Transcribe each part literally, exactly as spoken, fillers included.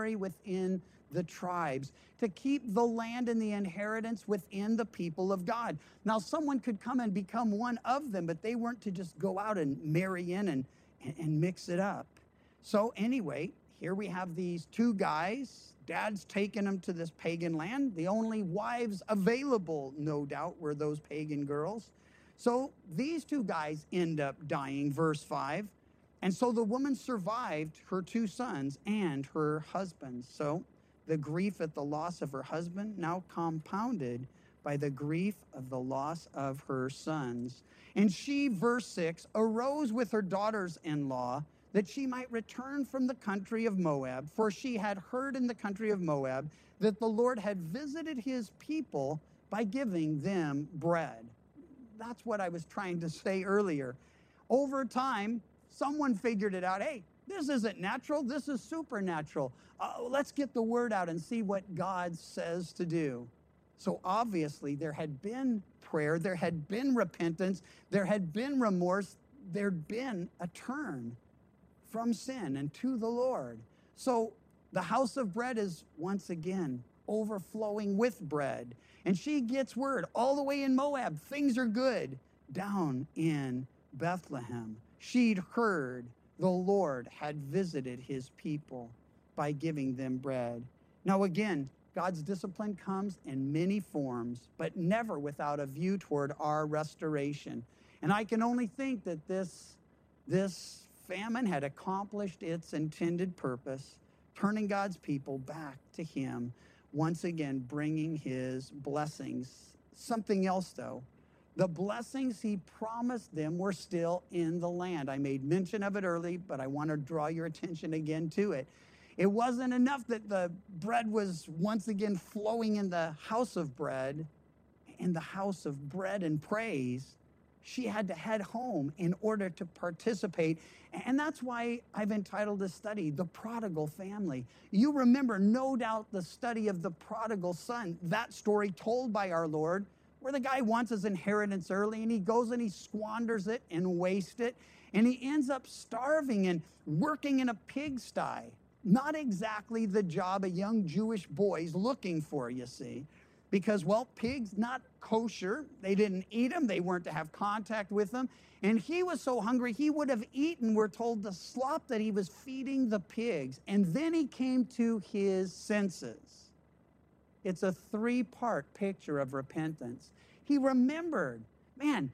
marry within the tribes, to keep the land and the inheritance within the people of God. Now, someone could come and become one of them, but they weren't to just go out and marry in and, and, and mix it up. So anyway, here we have these two guys. Dad's taken them to this pagan land. The only wives available, no doubt, were those pagan girls. So these two guys end up dying, verse five. And so the woman survived her two sons and her husband. So the grief at the loss of her husband now compounded by the grief of the loss of her sons. And she, verse six, arose with her daughters-in-law that she might return from the country of Moab, for she had heard in the country of Moab that the Lord had visited his people by giving them bread. That's what I was trying to say earlier. Over time, someone figured it out. Hey, this isn't natural, this is supernatural. Uh, let's get the word out and see what God says to do. So obviously there had been prayer, there had been repentance, there had been remorse, there'd been a turn from sin and to the Lord. So the house of bread is once again overflowing with bread. And she gets word all the way in Moab, things are good. Down in Bethlehem, she'd heard the Lord had visited his people by giving them bread. Now again, God's discipline comes in many forms, but never without a view toward our restoration. And I can only think that this, this famine had accomplished its intended purpose, turning God's people back to him, once again bringing his blessings. Something else, though. The blessings he promised them were still in the land. I made mention of it early, but I want to draw your attention again to it. It wasn't enough that the bread was once again flowing in the house of bread, in the house of bread and praise. She had to head home in order to participate. And that's why I've entitled this study, The Prodigal Family. You remember, no doubt, the study of the prodigal son, that story told by our Lord, where the guy wants his inheritance early and he goes and he squanders it and wastes it. And he ends up starving and working in a pigsty. Not exactly the job a young Jewish boy's looking for, you see. Because, well, pigs, not kosher. They didn't eat them. They weren't to have contact with them. And he was so hungry, he would have eaten, we're told, the slop that he was feeding the pigs. And then he came to his senses. It's a three-part picture of repentance. He remembered, man,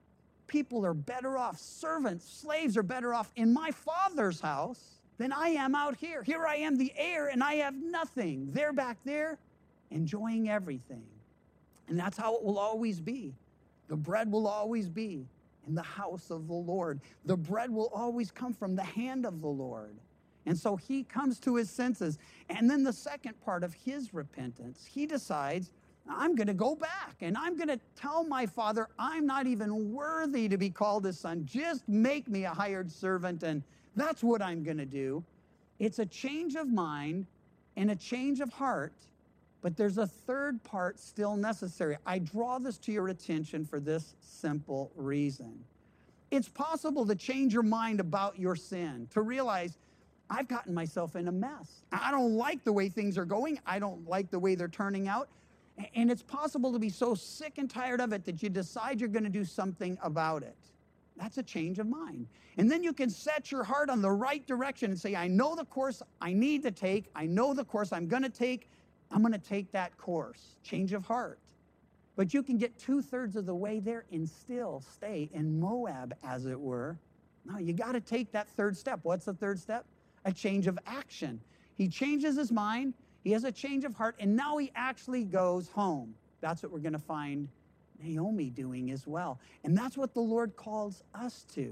people are better off, servants, slaves are better off in my Father's house than I am out here. Here I am, the heir, and I have nothing. They're back there, enjoying everything. And that's how it will always be. The bread will always be in the house of the Lord. The bread will always come from the hand of the Lord. And so he comes to his senses. And then the second part of his repentance, he decides, I'm going to go back and I'm going to tell my father I'm not even worthy to be called his son. Just make me a hired servant, and that's what I'm going to do. It's a change of mind and a change of heart. But there's a third part still necessary. I draw this to your attention for this simple reason. It's possible to change your mind about your sin, to realize I've gotten myself in a mess. I don't like the way things are going. I don't like the way they're turning out. And it's possible to be so sick and tired of it that you decide you're going to do something about it. That's a change of mind. And then you can set your heart on the right direction and say, I know the course I need to take. I know the course I'm going to take. I'm going to take that course, change of heart. But you can get two-thirds of the way there and still stay in Moab, as it were. No, you got to take that third step. What's the third step? A change of action. He changes his mind, he has a change of heart, and now he actually goes home. That's what we're going to find Naomi doing as well. And that's what the Lord calls us to.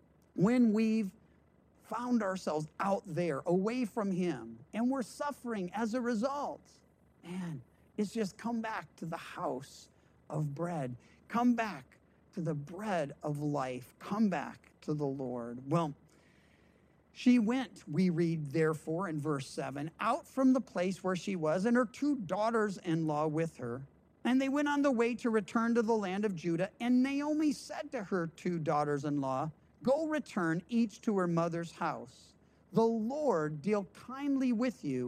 When we've found ourselves out there, away from him, and we're suffering as a result, man, it's just come back to the house of bread. Come back to the bread of life. Come back to the Lord. Well, she went, we read, therefore, in verse seven, out from the place where she was, and her two daughters-in-law with her. And they went on the way to return to the land of Judah. And Naomi said to her two daughters-in-law, go return each to her mother's house. The Lord deal kindly with you